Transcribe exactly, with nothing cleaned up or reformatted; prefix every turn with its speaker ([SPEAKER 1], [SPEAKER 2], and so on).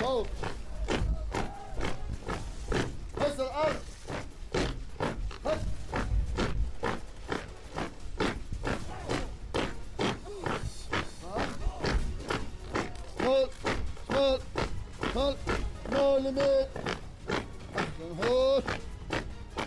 [SPEAKER 1] فوق. هز الارض. هز. هول هول هول. نو ليميت. هول.